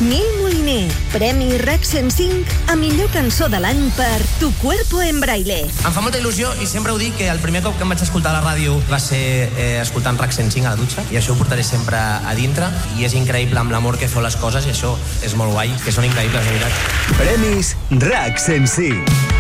Nil Moliner, Premi RAC 105 a millor cançó de l'any per Tu cuerpo en braille. Em fa molta il·lusió i sempre ho dic que el primer cop que em vaig escoltar a la ràdio va ser escoltant RAC 105 a la dutxa, i això ho portaré sempre a dintre, i és increïble amb l'amor que feu les coses, i això és molt guai, que són increïbles, de veritat. Premis RAC 105.